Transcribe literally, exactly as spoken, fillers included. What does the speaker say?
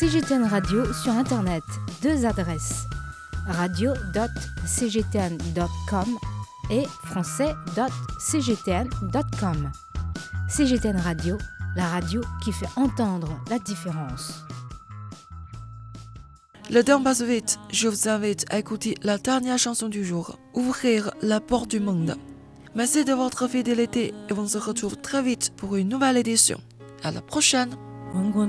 C G T N Radio sur Internet. Deux adresses. radio point c g t n point com et français point c g t n point com. C G T N Radio, la radio qui fait entendre la différence. Le temps passe vite, je vous invite à écouter la dernière chanson du jour, Ouvrir la porte du monde. Merci de votre fidélité et on se retrouve très vite pour une nouvelle édition. À la prochaine!